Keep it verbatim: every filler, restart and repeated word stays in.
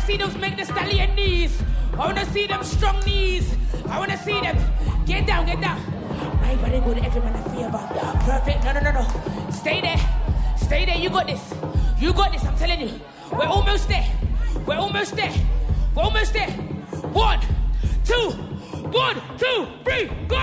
see those make the stallion knees. I wanna see them strong knees. I wanna see them. Get down, get down. Everybody go to every man a favor. Perfect. No, no, no, no. Stay there. Stay there. You got this. You got this. I'm telling you. We're almost there. We're almost there. We're almost there. One, two, one, two, three, go!